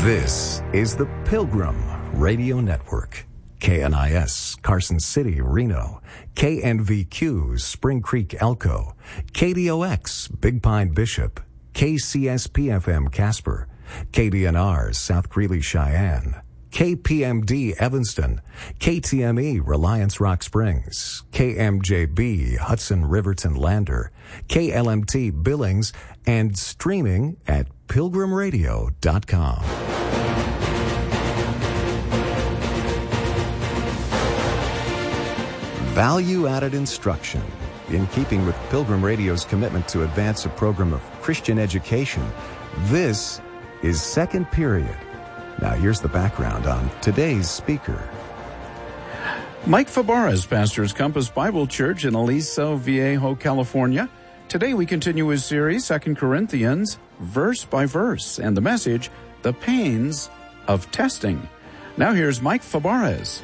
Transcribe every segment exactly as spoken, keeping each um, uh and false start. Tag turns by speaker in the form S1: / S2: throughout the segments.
S1: This is the Pilgrim Radio Network. K N I S, Carson City, Reno. K N V Q, Spring Creek, Elko. K D O X, Big Pine, Bishop. K C S P F M, Casper. K D N R, South Greeley, Cheyenne. K P M D, Evanston. K T M E, Reliance Rock Springs. K M J B, Hudson Riverton, Lander. K L M T, Billings. And streaming at pilgrim radio dot com. Value-added instruction. In keeping with Pilgrim Radio's commitment to advance a program of Christian education, this is Second Period. Now here's the background on today's speaker.
S2: Mike Fabarez pastors Compass Bible Church in Aliso Viejo, California. Today we continue his series, Second Corinthians, verse by verse, and the message, The Pains of Testing. Now here's Mike Fabarez.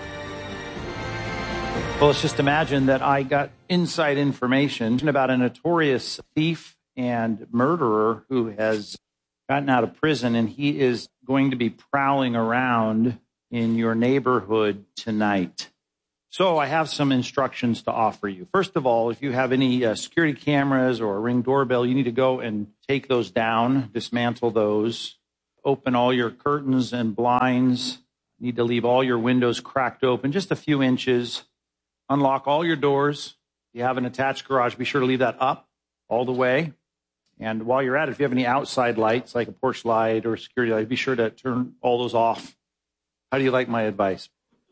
S3: Well, let's just imagine that I got inside information about a notorious thief and murderer who has gotten out of prison, and he is going to be prowling around in your neighborhood tonight. So I have some instructions to offer you. First of all, if you have any uh, security cameras or a Ring doorbell, you need to go and take those down, dismantle those, open all your curtains and blinds, you need to leave all your windows cracked open just a few inches. Unlock all your doors. If you have an attached garage, be sure to leave that up all the way. And while you're at it, if you have any outside lights, like a porch light or a security light, be sure to turn all those off. How do you like my advice?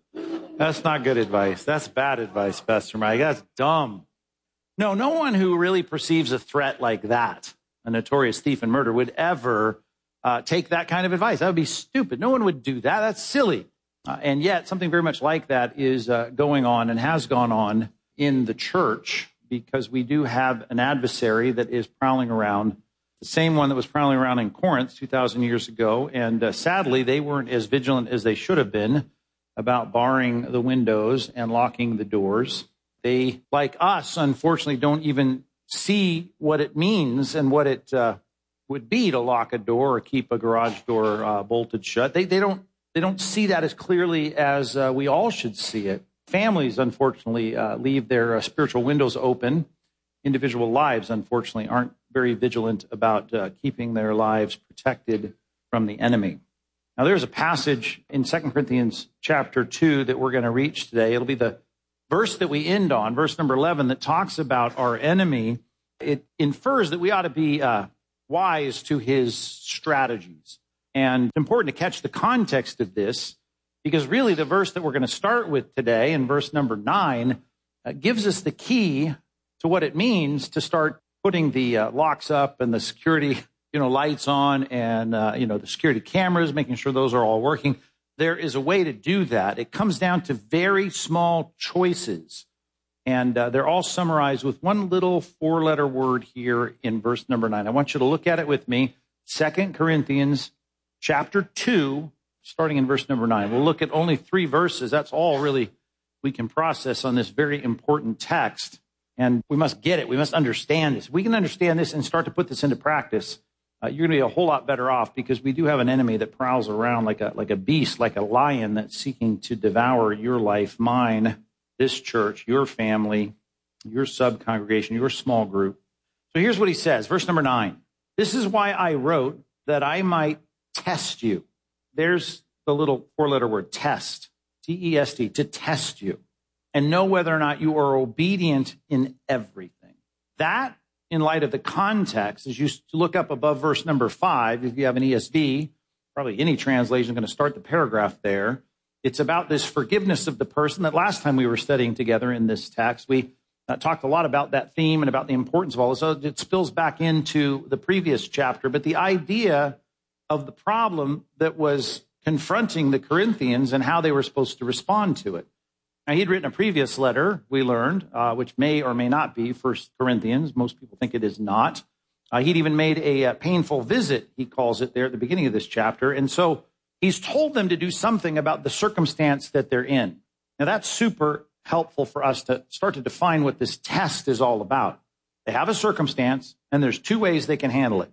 S3: That's not good advice. That's bad advice, Pastor Mike. That's dumb. No, no one who really perceives a threat like that, a notorious thief and murderer, would ever uh, take that kind of advice. That would be stupid. No one would do that. That's silly. Uh, and yet, something very much like that is uh, going on and has gone on in the church, because we do have an adversary that is prowling around, the same one that was prowling around in Corinth two thousand years ago. And uh, sadly, they weren't as vigilant as they should have been about barring the windows and locking the doors. They, like us, unfortunately, don't even see what it means and what it uh, would be to lock a door or keep a garage door uh, bolted shut. They, they don't. They don't see that as clearly as uh, we all should see it. Families, unfortunately, uh, leave their uh, spiritual windows open. Individual lives, unfortunately, aren't very vigilant about uh, keeping their lives protected from the enemy. Now, there's a passage in Second Corinthians chapter two that we're going to reach today. It'll be the verse that we end on, verse number eleven, that talks about our enemy. It infers that we ought to be uh, wise to his strategies. And it's important to catch the context of this, because really the verse that we're going to start with today, in verse number nine, uh, gives us the key to what it means to start putting the uh, locks up and the security, you know, lights on, and uh, you know, the security cameras, making sure those are all working. There is a way to do that. It comes down to very small choices, and uh, they're all summarized with one little four-letter word here in verse number nine. I want you to look at it with me. Second Corinthians chapter two, starting in verse number nine. We'll look at only three verses. That's all really we can process on this very important text. And we must get it. We must understand this. If we can understand this and start to put this into practice, uh, you're going to be a whole lot better off, because we do have an enemy that prowls around like a, like a beast, like a lion that's seeking to devour your life, mine, this church, your family, your sub-congregation, your small group. So here's what he says, verse number nine. This is why I wrote, that I might test you. There's the little four-letter word, test, T E S T, to test you, and know whether or not you are obedient in everything. That, in light of the context, as you look up above verse number five, if you have an E S V, probably any translation is going to start the paragraph there. It's about this forgiveness of the person that last time we were studying together in this text, we uh, talked a lot about that theme and about the importance of all this. So it spills back into the previous chapter, but the idea of the problem that was confronting the Corinthians and how they were supposed to respond to it. Now, he'd written a previous letter, we learned, uh, which may or may not be First Corinthians. Most people think it is not. Uh, he'd even made a, a painful visit, he calls it there at the beginning of this chapter. And so he's told them to do something about the circumstance that they're in. Now, that's super helpful for us to start to define what this test is all about. They have a circumstance, and there's two ways they can handle it.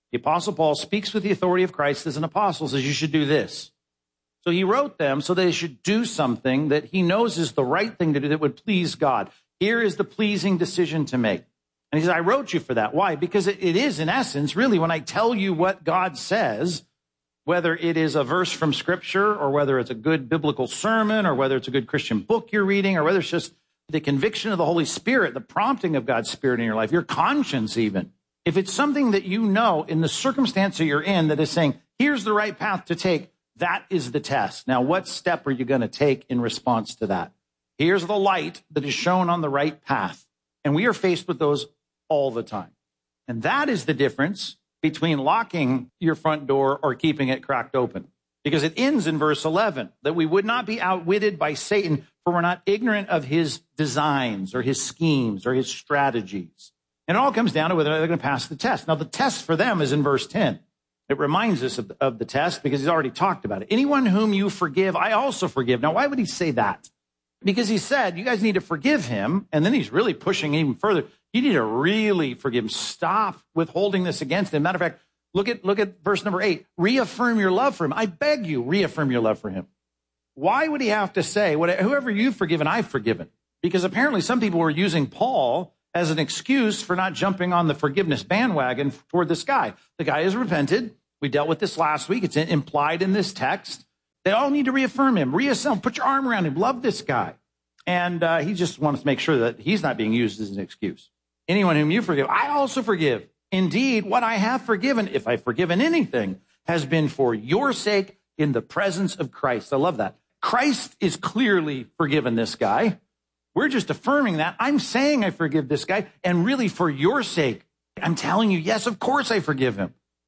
S3: The Apostle Paul speaks with the authority of Christ as an apostle, says you should do this. So he wrote them so they should do something that he knows is the right thing to do that would please God. Here is the pleasing decision to make. And he says, I wrote you for that. Why? Because it, it is, in essence, really, when I tell you what God says, whether it is a verse from Scripture or whether it's a good biblical sermon or whether it's a good Christian book you're reading or whether it's just the conviction of the Holy Spirit, the prompting of God's Spirit in your life, your conscience even. If it's something that you know in the circumstance that you're in that is saying, here's the right path to take, that is the test. Now, what step are you going to take in response to that? Here's the light that is shown on the right path. And we are faced with those all the time. And that is the difference between locking your front door or keeping it cracked open. Because it ends in verse eleven, that we would not be outwitted by Satan, for we're not ignorant of his designs or his schemes or his strategies. And it all comes down to whether they're going to pass the test. Now, the test for them is in verse ten. It reminds us of, of the test because he's already talked about it. Anyone whom you forgive, I also forgive. Now, why would he say that? Because he said, you guys need to forgive him. And then he's really pushing even further. You need to really forgive him. Stop withholding this against him. Matter of fact, look at, look at verse number eight. Reaffirm your love for him. I beg you, reaffirm your love for him. Why would he have to say, whoever you've forgiven, I've forgiven? Because apparently some people were using Paul as an excuse for not jumping on the forgiveness bandwagon toward this guy. The guy has repented. We dealt with this last week. It's implied in this text. They all need to reaffirm him, reassemble, put your arm around him, love this guy. And uh, he just wants to make sure that he's not being used as an excuse. Anyone whom you forgive, I also forgive. Indeed, what I have forgiven, if I've forgiven anything, has been for your sake in the presence of Christ. I love that. Christ is clearly forgiven this guy. We're just affirming that. I'm saying I forgive this guy, and really for your sake, I'm telling you, yes, of course I forgive him.